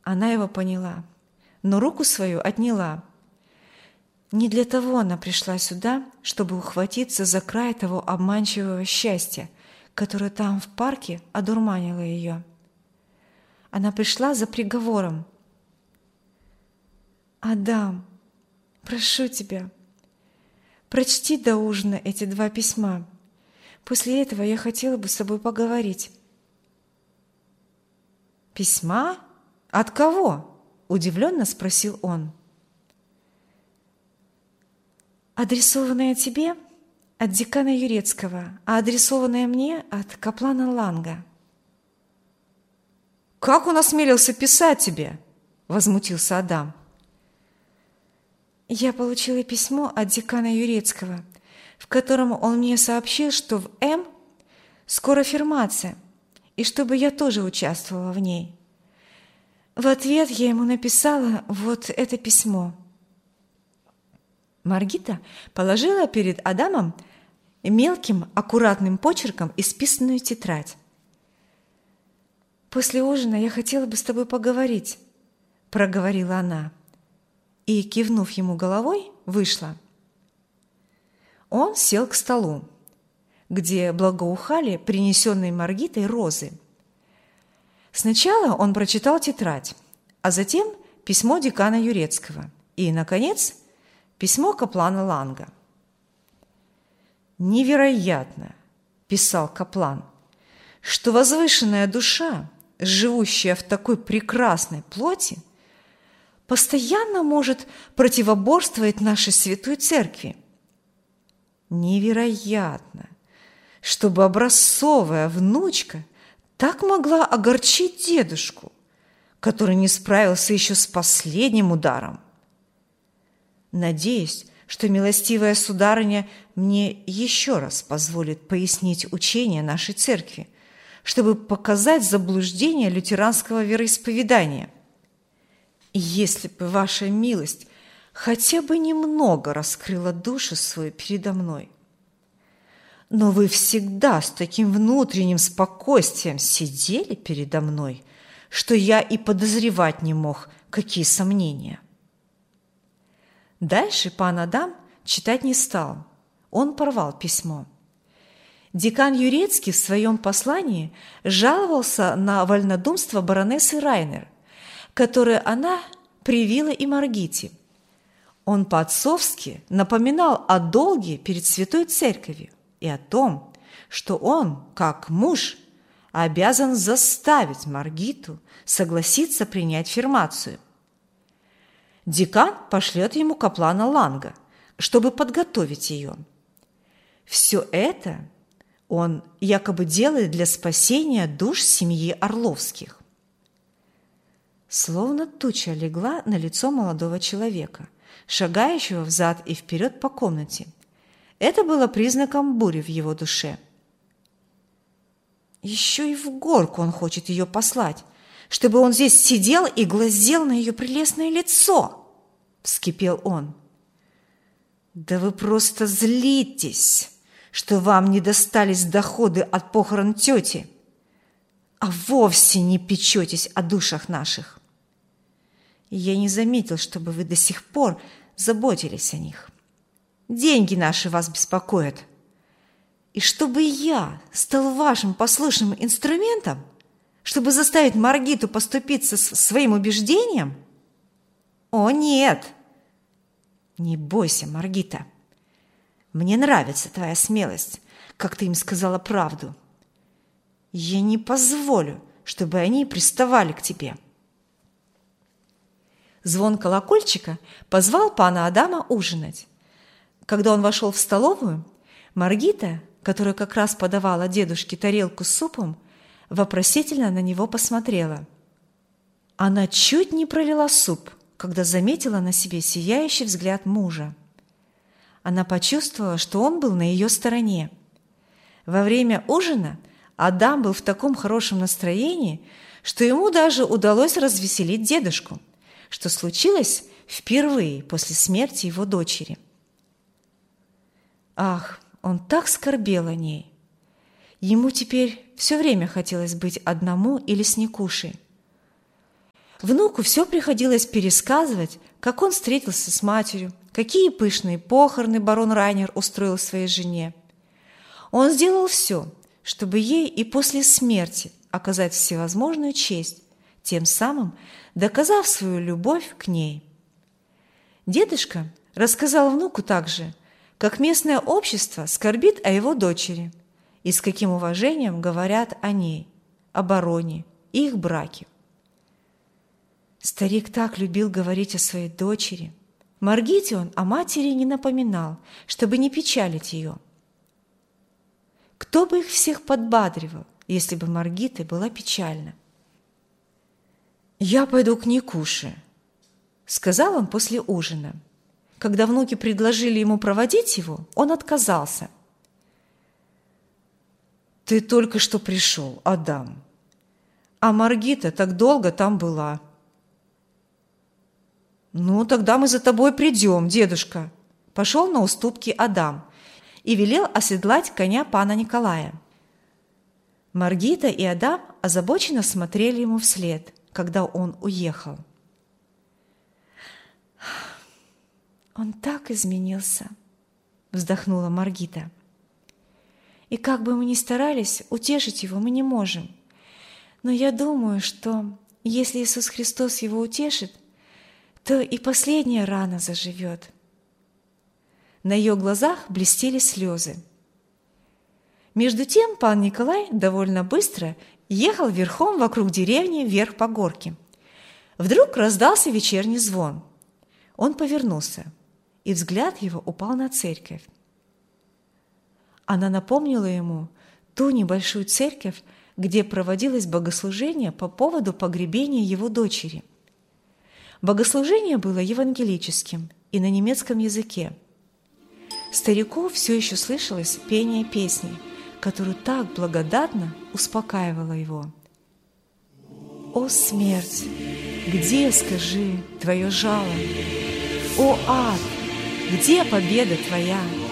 Она его поняла, но руку свою отняла. Не для того она пришла сюда, чтобы ухватиться за край того обманчивого счастья, которое там в парке одурманило ее. Она пришла за приговором. «Адам, прошу тебя, прочти до ужина эти 2 письма. После этого я хотела бы с тобой поговорить». «Письма? От кого?» – удивленно спросил он. «Адресованное тебе от декана Юрецкого, а адресованное мне от каплана Ланга». «Как он осмелился писать тебе?» – возмутился Адам. «Я получила письмо от декана Юрецкого, в котором он мне сообщил, что в М скоро фирмация, и чтобы я тоже участвовала в ней. В ответ я ему написала вот это письмо». Маргита положила перед Адамом мелким, аккуратным почерком исписанную тетрадь. «После ужина я хотела бы с тобой поговорить», – проговорила она, и, кивнув ему головой, вышла. Он сел к столу, где благоухали принесенные Маргитой розы. Сначала он прочитал тетрадь, а затем письмо декана Юрецкого и, наконец, письмо каплана Ланга. «Невероятно, – писал каплан, – что возвышенная душа, живущая в такой прекрасной плоти, постоянно может противоборствовать нашей святой церкви. Невероятно, чтобы образцовая внучка так могла огорчить дедушку, который не справился еще с последним ударом. Надеюсь, что милостивая сударыня мне еще раз позволит пояснить учение нашей церкви, чтобы показать заблуждение лютеранского вероисповедания. И если бы ваша милость хотя бы немного раскрыла душу свою передо мной. Но вы всегда с таким внутренним спокойствием сидели передо мной, что я и подозревать не мог, какие сомнения». Дальше пан Адам читать не стал. Он порвал письмо. Декан Юрецкий в своем послании жаловался на вольнодумство баронессы Райнер, которое она привила и Маргите. Он по-отцовски напоминал о долге перед Святой Церковью и о том, что он, как муж, обязан заставить Маргиту согласиться принять фирмацию. Декан пошлет ему каплана Ланга, чтобы подготовить ее. Все это он якобы делает для спасения душ семьи Орловских. Словно туча легла на лицо молодого человека, шагающего взад и вперед по комнате. Это было признаком бури в его душе. Еще и в горку он хочет ее послать, чтобы он здесь сидел и глазел на ее прелестное лицо, – вскипел он. «Да вы просто злитесь, что вам не достались доходы от похорон тети, а вовсе не печетесь о душах наших. Я не заметил, чтобы вы до сих пор заботились о них. Деньги наши вас беспокоят. И чтобы я стал вашим послушным инструментом, чтобы заставить Маргиту поступиться своим убеждением? О, нет! Не бойся, Маргита. Мне нравится твоя смелость, как ты им сказала правду. Я не позволю, чтобы они приставали к тебе». Звон колокольчика позвал пана Адама ужинать. Когда он вошел в столовую, Маргита, которая как раз подавала дедушке тарелку с супом, вопросительно на него посмотрела. Она чуть не пролила суп, когда заметила на себе сияющий взгляд мужа. Она почувствовала, что он был на ее стороне. Во время ужина Адам был в таком хорошем настроении, что ему даже удалось развеселить дедушку, что случилось впервые после смерти его дочери. Ах, он так скорбел о ней. Ему теперь все время хотелось быть одному или с Никушей. Внуку все приходилось пересказывать, как он встретился с матерью, какие пышные похороны барон Райнер устроил своей жене. Он сделал все, чтобы ей и после смерти оказать всевозможную честь, тем самым доказав свою любовь к ней. Дедушка рассказал внуку также, как местное общество скорбит о его дочери и с каким уважением говорят о ней, о бароне и их браке. Старик так любил говорить о своей дочери. Маргите он о матери не напоминал, чтобы не печалить ее. Кто бы их всех подбадривал, если бы Маргита была печальна? «Я пойду к Никуше», — сказал он после ужина. Когда внуки предложили ему проводить его, он отказался. «Ты только что пришел, Адам, а Маргита так долго там была». «Ну, тогда мы за тобой придем, дедушка», – пошел на уступки Адам и велел оседлать коня пана Николая. Маргита и Адам озабоченно смотрели ему вслед, когда он уехал. «Он так изменился», – вздохнула Маргита. «И как бы мы ни старались, утешить его мы не можем. Но я думаю, что если Иисус Христос его утешит, то и последняя рана заживет». На ее глазах блестели слезы. Между тем пан Николай довольно быстро ехал верхом вокруг деревни вверх по горке. Вдруг раздался вечерний звон. Он повернулся, и взгляд его упал на церковь. Она напомнила ему ту небольшую церковь, где проводилось богослужение по поводу погребения его дочери. Богослужение было евангелическим и на немецком языке. Старику все еще слышалось пение песни, которую так благодатно успокаивала его. «О смерть, где, скажи, твое жало? О ад, где победа твоя?